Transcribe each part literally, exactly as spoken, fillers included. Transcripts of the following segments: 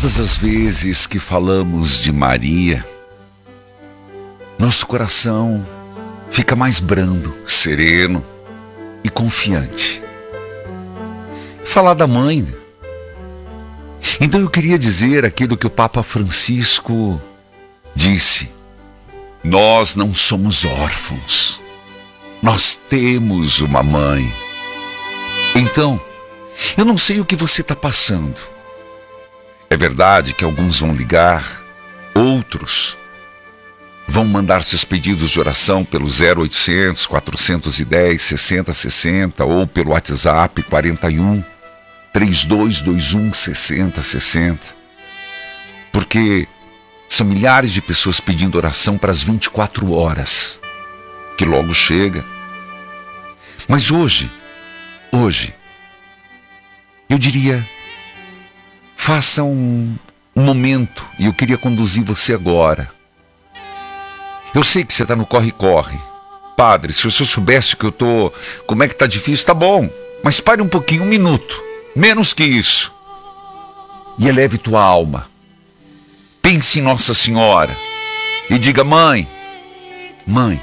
Todas as vezes que falamos de Maria, nosso coração fica mais brando, sereno e confiante. Falar da mãe. Então eu queria dizer aquilo que o Papa Francisco disse: nós não somos órfãos, nós temos uma mãe. Então, eu não sei o que você está passando. É verdade que alguns vão ligar, outros vão mandar seus pedidos de oração pelo zero oitocentos, quatrocentos e dez, sessenta sessenta ou pelo WhatsApp quarenta e um, trinta e dois vinte e um, sessenta sessenta. Porque são milhares de pessoas pedindo oração para as vinte e quatro horas, que logo chega. Mas hoje, hoje, eu diria, faça um, um momento, e eu queria conduzir você agora. Eu sei que você está no corre-corre. Padre, se o senhor soubesse que eu estou, como é que está difícil, tá bom. Mas pare um pouquinho, um minuto. Menos que isso. E eleve tua alma. Pense em Nossa Senhora. E diga: mãe, mãe,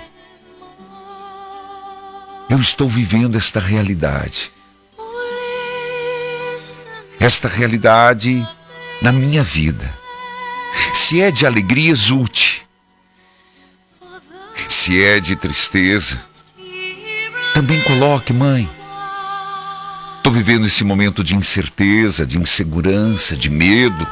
eu estou vivendo esta realidade. Esta realidade na minha vida. Se é de alegria, exulte. Se é de tristeza, também coloque: mãe, estou vivendo esse momento de incerteza, de insegurança, de medo.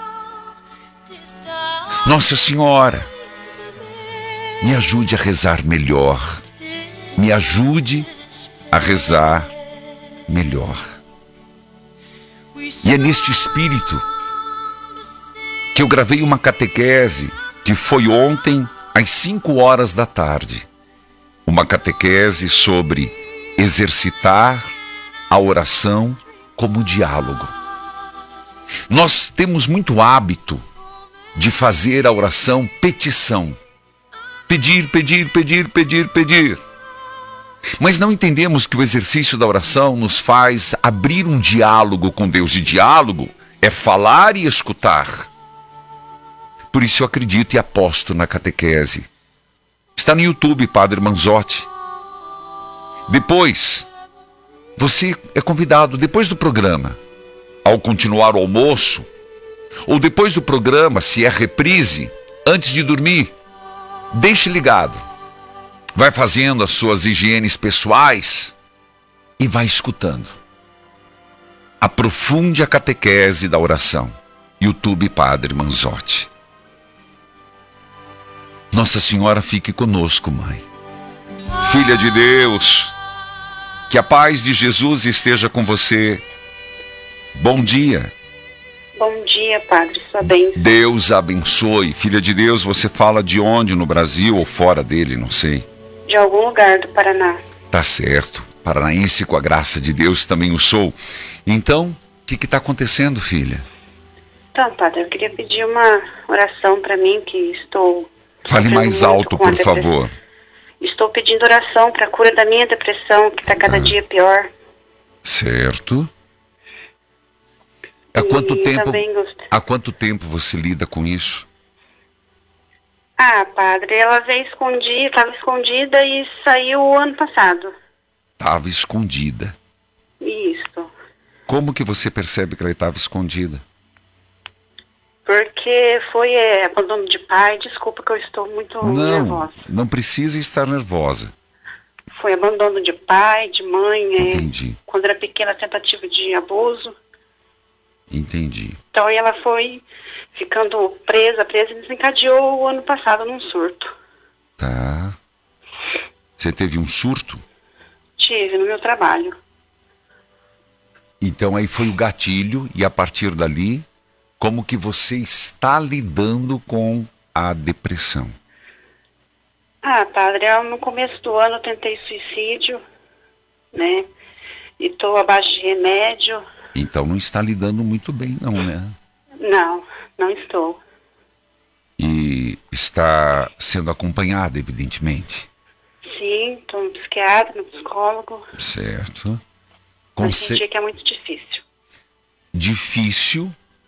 Nossa Senhora, me ajude a rezar melhor. Me ajude a rezar melhor. E é neste espírito que eu gravei uma catequese que foi ontem às cinco horas da tarde. Uma catequese sobre exercitar a oração como diálogo. Nós temos muito hábito de fazer a oração petição. Pedir, pedir, pedir, pedir, pedir. Mas não entendemos que o exercício da oração nos faz abrir um diálogo com Deus. E diálogo é falar e escutar. Por isso eu acredito e aposto na catequese. Está no YouTube, Padre Manzotti. Depois, você é convidado, depois do programa, ao continuar o almoço, ou depois do programa, se é reprise, antes de dormir, deixe ligado. Vai fazendo as suas higienes pessoais e vai escutando. Aprofunde a catequese da oração. YouTube Padre Manzotti. Nossa Senhora fique conosco, mãe. Filha de Deus, que a paz de Jesus esteja com você. Bom dia. Bom dia, Padre, sua bênção. Deus abençoe. Filha de Deus, você fala de onde? No Brasil ou fora dele, não sei. De algum lugar do Paraná. Tá certo. Paranaense, com a graça de Deus, também o sou. Então, o que está acontecendo, filha? Então, Padre, eu queria pedir uma oração para mim, que estou... Fale mais alto, por favor. Estou pedindo oração para a cura da minha depressão, que está cada Ah. dia pior. Certo. Há quanto E tempo, também gost- há quanto tempo você lida com isso? Ah, Padre, ela veio escondida, estava escondida e saiu ano passado. Estava escondida. Isso. Como que você percebe que ela estava escondida? Porque foi é, abandono de pai. Desculpa que eu estou muito Não, nervosa. não precisa estar nervosa. Foi abandono de pai, de mãe. é, Entendi, Quando era pequena, tentativa de abuso. entendi. Então ela foi ficando presa, presa e desencadeou o ano passado num surto. Tá. Você teve um surto? Tive no meu trabalho. Então aí foi o gatilho e a partir dali, como que você está lidando com a depressão? Ah, Padre, eu, no começo do ano eu tentei suicídio, né? E estou à base de remédio. Então não está lidando muito bem não, né? Não, não estou. E está sendo acompanhada, evidentemente. Sim, estou no psiquiatra, no psicólogo. Certo. Mas Conce... tem dia que é muito difícil. Difícil,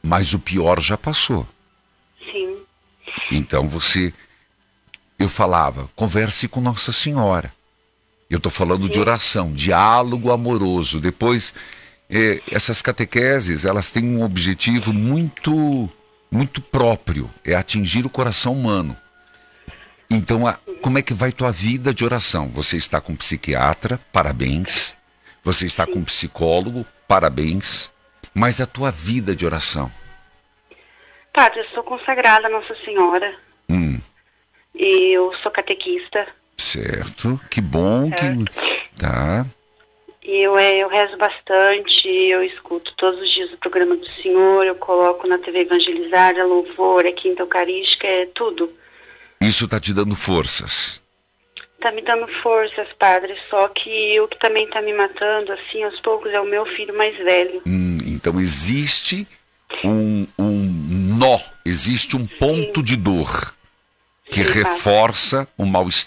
mas o pior já passou. Sim. Então você... Eu falava, converse com Nossa Senhora. Eu estou falando Sim. de oração, diálogo amoroso. Depois, eh, essas catequeses, elas têm um objetivo muito, muito próprio, é atingir o coração humano. Então, a, como é que vai tua vida de oração? Você está com psiquiatra, parabéns. Você está Sim. com psicólogo, parabéns. Mas a tua vida de oração? Padre, eu sou consagrada a Nossa Senhora. Hum. E eu sou catequista. Certo, que bom certo. que... Tá. E eu, é, eu rezo bastante, eu escuto todos os dias o programa do Senhor, eu coloco na T V Evangelizar, é louvor, é quinta eucarística, é tudo. Isso está te dando forças? Tá me dando forças, padre, só que o que também está me matando, assim, aos poucos, é o meu filho mais velho. Hum, então existe um, um nó, existe um ponto Sim. de dor que Sim, reforça o mal-estar.